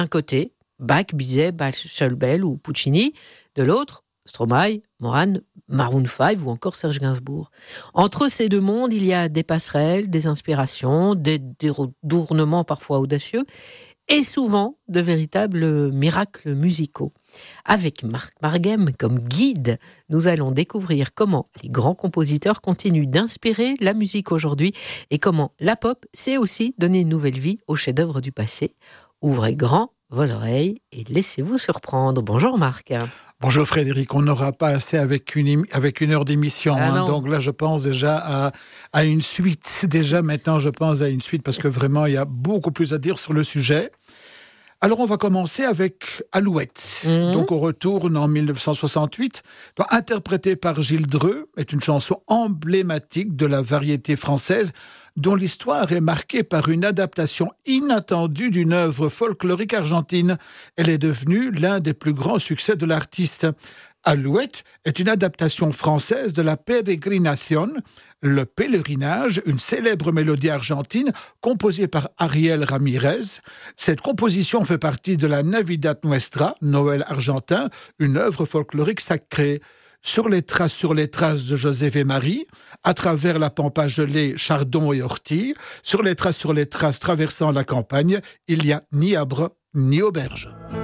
D'un côté, Bach, Bizet, Pachelbel ou Puccini. De l'autre, Stromae, Moran, Maroon 5 ou encore Serge Gainsbourg. Entre ces deux mondes, il y a des passerelles, des inspirations, des détournements parfois audacieux et souvent de véritables miracles musicaux. Avec Marc Marghem comme guide, nous allons découvrir comment les grands compositeurs continuent d'inspirer la musique aujourd'hui et comment la pop sait aussi donner une nouvelle vie aux chefs-d'œuvre du passé. Ouvrez grand vos oreilles et laissez-vous surprendre. Bonjour Marc. Bonjour Frédéric, on n'aura pas assez avec une heure d'émission. Donc là, je pense déjà à une suite. Déjà maintenant, je pense à une suite parce que vraiment, il y a beaucoup plus à dire sur le sujet. Alors, on va commencer avec Alouette. Donc, on retourne en 1968. Donc, interprétée par Gilles Dreux, est une chanson emblématique de la variété française dont l'histoire est marquée par une adaptation inattendue d'une œuvre folklorique argentine. Elle est devenue l'un des plus grands succès de l'artiste. Alouette est une adaptation française de la Peregrinación, le pèlerinage, une célèbre mélodie argentine composée par Ariel Ramirez. Cette composition fait partie de la Navidad Nuestra, Noël argentin, une œuvre folklorique sacrée. Sur les traces de Joseph et Marie, à travers la pampa gelée, chardon et ortie, sur les traces traversant la campagne, il n'y a ni arbre ni auberge.